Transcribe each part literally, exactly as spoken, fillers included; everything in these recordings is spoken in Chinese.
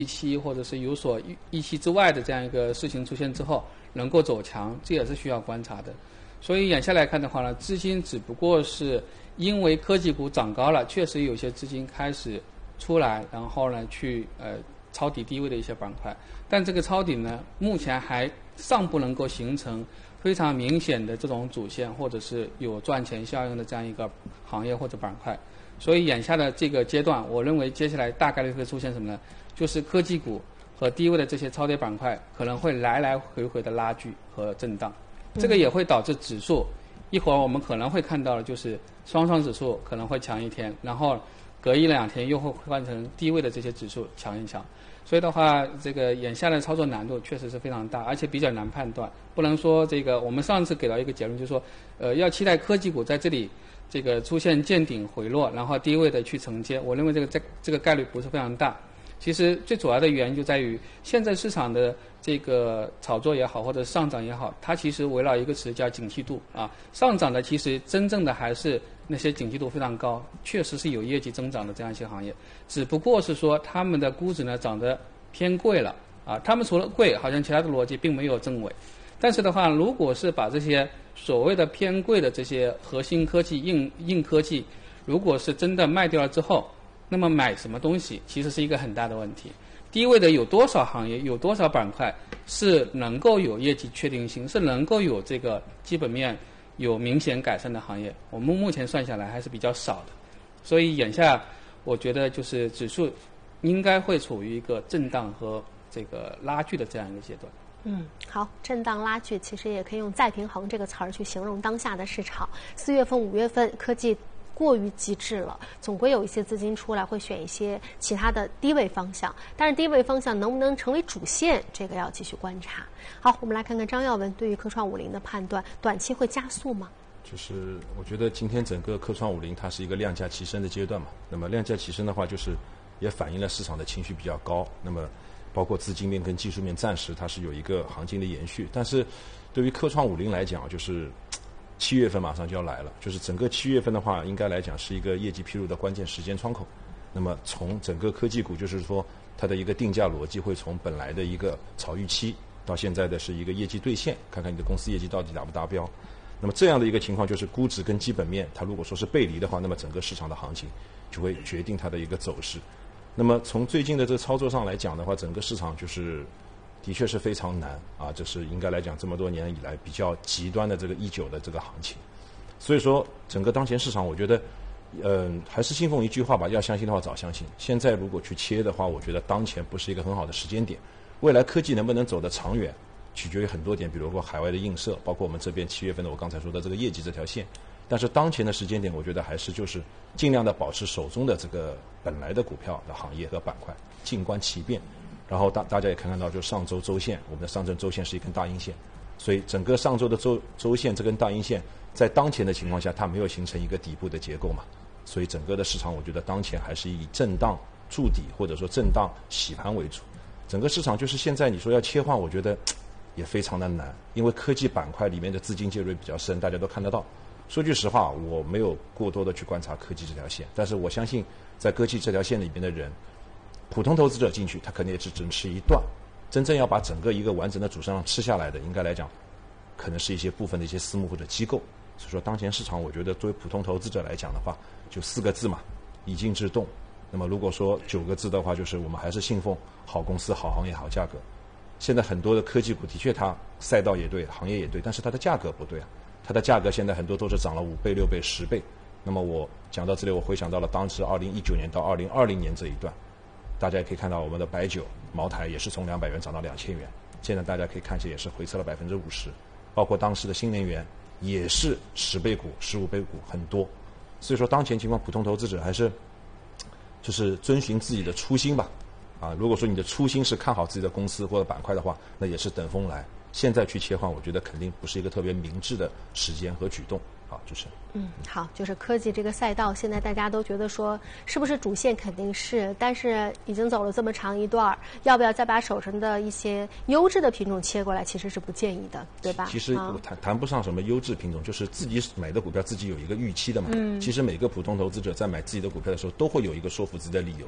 预期或者是有所预预期之外的这样一个事情出现之后，能够走强，这也是需要观察的。所以眼下来看的话呢，资金只不过是因为科技股涨高了，确实有些资金开始出来，然后呢去呃抄底低位的一些板块，但这个抄底呢，目前还尚不能够形成非常明显的这种主线，或者是有赚钱效应的这样一个行业或者板块。所以眼下的这个阶段，我认为接下来大概率会出现什么呢？就是科技股和低位的这些超跌板块可能会来来回回的拉锯和震荡，这个也会导致指数一会儿我们可能会看到的就是双双指数可能会强一天，然后隔一两天又会换成低位的这些指数强一强。所以的话，这个眼下的操作难度确实是非常大，而且比较难判断。不能说这个，我们上次给到一个结论，就是说，呃，要期待科技股在这里这个出现见顶回落，然后低位的去承接。我认为这个这这个概率不是非常大。其实最主要的原因就在于现在市场的这个炒作也好，或者上涨也好，它其实围绕一个词叫景气度啊。上涨的其实真正的还是那些景气度非常高，确实是有业绩增长的这样一些行业，只不过是说他们的估值呢涨得偏贵了啊。他们除了贵，好像其他的逻辑并没有正伪。但是的话，如果是把这些所谓的偏贵的这些核心科技、硬硬科技，如果是真的卖掉了之后，那么买什么东西其实是一个很大的问题。低位的有多少行业、有多少板块是能够有业绩确定性，是能够有这个基本面有明显改善的行业，我们目前算下来还是比较少的。所以眼下我觉得就是指数应该会处于一个震荡和这个拉锯的这样一个阶段。 嗯，好，震荡拉锯其实也可以用再平衡这个词儿去形容当下的市场。四月份、五月份科技过于极致了，总归有一些资金出来会选一些其他的低位方向，但是低位方向能不能成为主线，这个要继续观察。好，我们来看看张耀文对于科创五零的判断，短期会加速吗？ 就是我觉得今天整个科创五零它是一个量价齐升的阶段嘛，那么量价齐升的话，就是也反映了市场的情绪比较高，那么包括资金面跟技术面暂时它是有一个行情的延续，但是对于科创五零来讲，就是七月份马上就要来了，就是整个七月份的话，应该来讲是一个业绩披露的关键时间窗口。那么从整个科技股，就是说它的一个定价逻辑会从本来的一个炒预期，到现在的是一个业绩兑现，看看你的公司业绩到底达不达标。那么这样的一个情况，就是估值跟基本面它如果说是背离的话，那么整个市场的行情就会决定它的一个走势。那么从最近的这个操作上来讲的话，整个市场就是的确是非常难啊，这是应该来讲这么多年以来比较极端的这个一九的这个行情。所以说整个当前市场，我觉得嗯、呃，还是信奉一句话吧，要相信的话早相信。现在如果去切的话，我觉得当前不是一个很好的时间点。未来科技能不能走得长远，取决于很多点，比如说海外的映射，包括我们这边七月份的我刚才说的这个业绩这条线。但是当前的时间点，我觉得还是就是尽量的保持手中的这个本来的股票的行业和板块，静观其变。然后大大家也看看到，就上周周线，我们的上证周线是一根大阴线，所以整个上周的周周线这根大阴线，在当前的情况下，它没有形成一个底部的结构嘛，所以整个的市场，我觉得当前还是以震荡筑底或者说震荡洗盘为主。整个市场就是现在你说要切换，我觉得也非常的难，因为科技板块里面的资金介入比较深，大家都看得到。说句实话，我没有过多的去观察科技这条线，但是我相信在科技这条线里面的人，普通投资者进去，他肯定也只只吃一段，真正要把整个一个完整的主升浪吃下来的，应该来讲，可能是一些部分的一些私募或者机构。所以说，当前市场，我觉得作为普通投资者来讲的话，就四个字嘛，以静制动。那么如果说九个字的话，就是我们还是信奉好公司、好行业、好价格。现在很多的科技股的确它赛道也对，行业也对，但是它的价格不对啊，它的价格现在很多都是涨了五倍、六倍、十倍。那么我讲到这里，我回想到了当时二零一九年到二零二零年这一段。大家也可以看到，我们的白酒、茅台也是从两百元涨到两千元，现在大家可以看起来也是回撤了百分之五十，包括当时的新能源也是十倍股、十五倍股很多。所以说，当前情况，普通投资者还是就是遵循自己的初心吧。啊，如果说你的初心是看好自己的公司或者板块的话，那也是等风来。现在去切换，我觉得肯定不是一个特别明智的时间和举动。好，主持人。 嗯，好，就是科技这个赛道，现在大家都觉得说，是不是主线肯定是，但是已经走了这么长一段，要不要再把手上的一些优质的品种切过来，其实是不建议的，对吧？ 其实我谈、啊、谈不上什么优质品种，就是自己买的股票自己有一个预期的嘛。 嗯。 其实每个普通投资者在买自己的股票的时候，都会有一个说服自己的理由。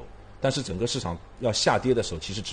但是整个市场要下跌的时候，其实只